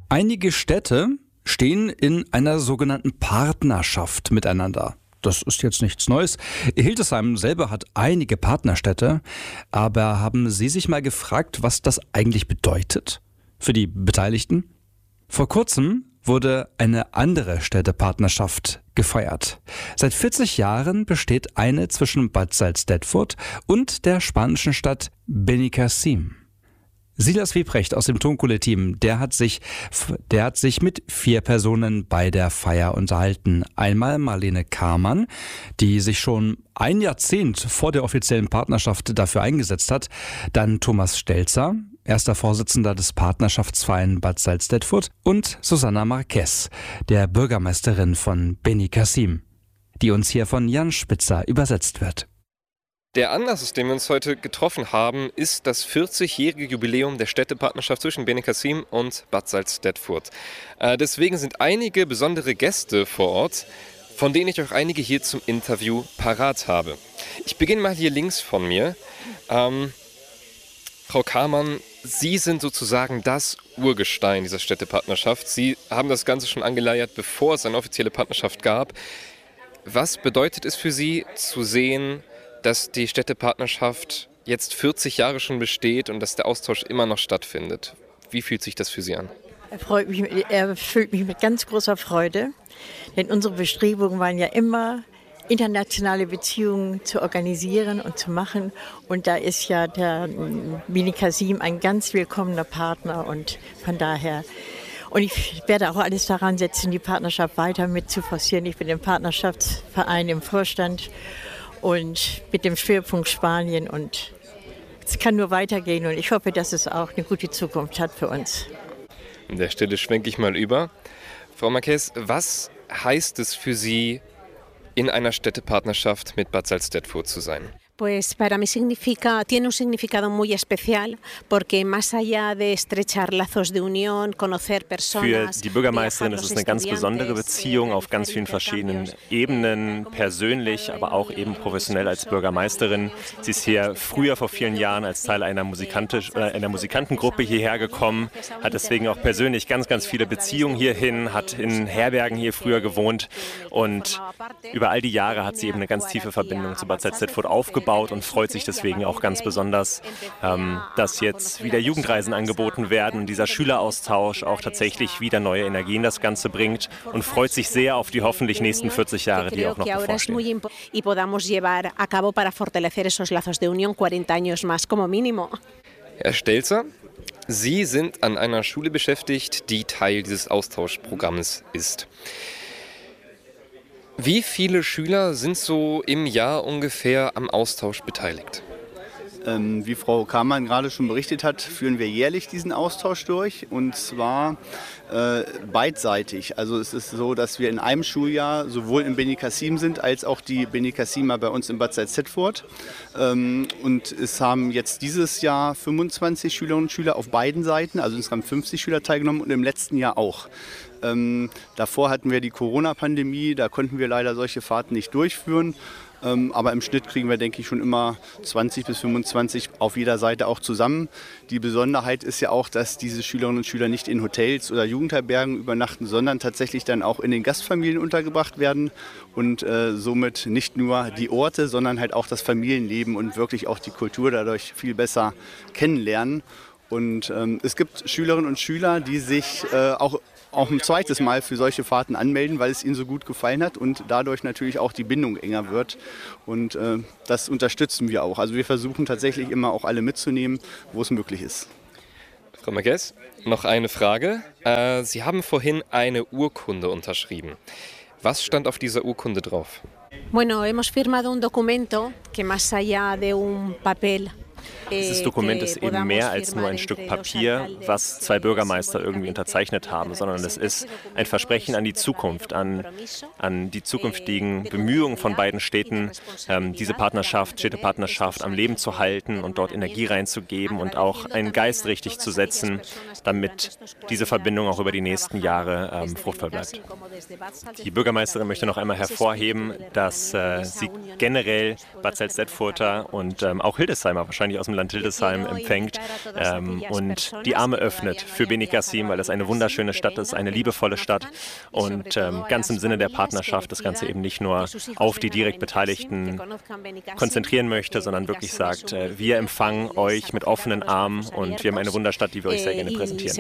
Einige Städte stehen in einer sogenannten Partnerschaft miteinander. Das ist jetzt nichts Neues. Hildesheim selber hat einige Partnerstädte, aber haben Sie sich mal gefragt, was das eigentlich bedeutet für die Beteiligten? Vor kurzem wurde eine andere Städtepartnerschaft gefeiert. Seit 40 Jahren besteht eine zwischen Bad Salzdetfurt und der spanischen Stadt Benicàssim. Silas Wiebrecht aus dem Tonkohle-Team, der hat sich mit 4 Personen bei der Feier unterhalten. Einmal Marlene Kamann, die sich schon ein Jahrzehnt vor der offiziellen Partnerschaft dafür eingesetzt hat. Dann Thomas Stelzer, erster Vorsitzender des Partnerschaftsvereins Bad Salzdetfurt, und Susanna Marquez, der Bürgermeisterin von Benicàssim, die uns hier von Jan Spitzer übersetzt wird. Der Anlass, aus dem wir uns heute getroffen haben, ist das 40-jährige Jubiläum der Städtepartnerschaft zwischen Benicàssim und Bad Salzdetfurt. Deswegen sind einige besondere Gäste vor Ort, von denen ich auch einige hier zum Interview parat habe. Ich beginne mal hier links von mir. Frau Kamann, Sie sind sozusagen das Urgestein dieser Städtepartnerschaft. Sie haben das Ganze schon angeleiert, bevor es eine offizielle Partnerschaft gab. Was bedeutet es für Sie zu sehen, dass die Städtepartnerschaft jetzt 40 Jahre schon besteht und dass der Austausch immer noch stattfindet? Wie fühlt sich das für Sie an? Er füllt mich mit ganz großer Freude, denn unsere Bestrebungen waren ja immer, internationale Beziehungen zu organisieren und zu machen. Und da ist ja der Benicàssim ein ganz willkommener Partner und von daher. Und ich werde auch alles daran setzen, die Partnerschaft weiter mit zu forcieren. Ich bin im Partnerschaftsverein im Vorstand und mit dem Schwerpunkt Spanien, und es kann nur weitergehen und ich hoffe, dass es auch eine gute Zukunft hat für uns. An der Stelle schwenke ich mal über. Frau Marquez, was heißt es für Sie, in einer Städtepartnerschaft mit Bad Salzdetfurt zu sein? Pues para mí tiene un significado muy especial, porque más allá de estrechar lazos de unión, conocer personas. Für die Bürgermeisterin ist es eine ganz besondere Beziehung auf ganz vielen verschiedenen Ebenen, persönlich, aber auch eben professionell als Bürgermeisterin. Sie ist hier früher vor vielen Jahren als Teil einer Musikantengruppe hierher gekommen, hat deswegen auch persönlich ganz, ganz viele Beziehungen hierhin, hat in Herbergen hier früher gewohnt und über all die Jahre hat sie eben eine ganz tiefe Verbindung zu Bad Salzdetfurt aufgebaut und freut sich deswegen auch ganz besonders, dass jetzt wieder Jugendreisen angeboten werden und dieser Schüleraustausch auch tatsächlich wieder neue Energie in das Ganze bringt und freut sich sehr auf die hoffentlich nächsten 40 Jahre, die auch noch bevorstehen. Herr Stelzer, Sie sind an einer Schule beschäftigt, die Teil dieses Austauschprogramms ist. Wie viele Schüler sind so im Jahr ungefähr am Austausch beteiligt? Wie Frau Kamann gerade schon berichtet hat, führen wir jährlich diesen Austausch durch, und zwar beidseitig. Also es ist so, dass wir in einem Schuljahr sowohl in Benicàssim sind, als auch die Benicàssimer bei uns in Bad Salzdetfurt. Und es haben jetzt dieses Jahr 25 Schülerinnen und Schüler auf beiden Seiten, also insgesamt 50 Schüler teilgenommen, und im letzten Jahr auch. Davor hatten wir die Corona-Pandemie, da konnten wir leider solche Fahrten nicht durchführen. Aber im Schnitt kriegen wir, denke ich, schon immer 20 bis 25 auf jeder Seite auch zusammen. Die Besonderheit ist ja auch, dass diese Schülerinnen und Schüler nicht in Hotels oder Jugendherbergen übernachten, sondern tatsächlich dann auch in den Gastfamilien untergebracht werden und somit nicht nur die Orte, sondern halt auch das Familienleben und wirklich auch die Kultur dadurch viel besser kennenlernen. Und es gibt Schülerinnen und Schüler, die sich auch ein zweites Mal für solche Fahrten anmelden, weil es ihnen so gut gefallen hat und dadurch natürlich auch die Bindung enger wird. Und das unterstützen wir auch. Also wir versuchen tatsächlich immer auch alle mitzunehmen, wo es möglich ist. Frau Marquez, noch eine Frage. Sie haben vorhin eine Urkunde unterschrieben. Was stand auf dieser Urkunde drauf? Bueno, hemos firmado un documento que más allá de un papel. Dieses Dokument ist eben mehr als nur ein Stück Papier, was 2 Bürgermeister irgendwie unterzeichnet haben, sondern es ist ein Versprechen an die Zukunft, an die zukünftigen Bemühungen von beiden Städten, diese Städtepartnerschaft am Leben zu halten und dort Energie reinzugeben und auch einen Geist richtig zu setzen, damit diese Verbindung auch über die nächsten Jahre fruchtvoll bleibt. Die Bürgermeisterin möchte noch einmal hervorheben, dass sie generell Bad Salzdetfurter und auch Hildesheimer, wahrscheinlich aus dem Land Hildesheim empfängt und die Arme öffnet für Benicassim, weil das eine wunderschöne Stadt ist, eine liebevolle Stadt und ganz im Sinne der Partnerschaft das Ganze eben nicht nur auf die direkt Beteiligten konzentrieren möchte, sondern wirklich sagt, wir empfangen euch mit offenen Armen und wir haben eine Wunderstadt, die wir euch sehr gerne präsentieren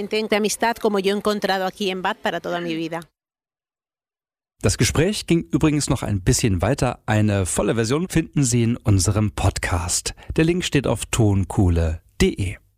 möchten. Das Gespräch ging übrigens noch ein bisschen weiter. Eine volle Version finden Sie in unserem Podcast. Der Link steht auf tonkohle.de.